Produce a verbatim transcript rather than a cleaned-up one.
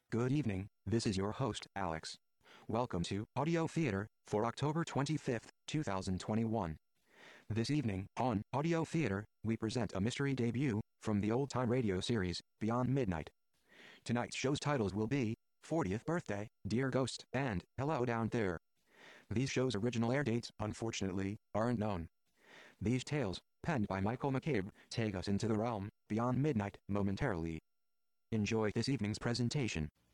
Good evening, this is your host, Alex. Welcome to Audio Theater for October twenty-fifth, two thousand twenty-one. This evening, on Audio Theater, we present a mystery debut from the old-time radio series, Beyond Midnight. Tonight's show's titles will be fortieth Birthday, Dear Ghost, and Hello Down There. These shows' original air dates, unfortunately, aren't known. These tales, penned by Michael McCabe, take us into the realm beyond midnight momentarily. Enjoy this evening's presentation.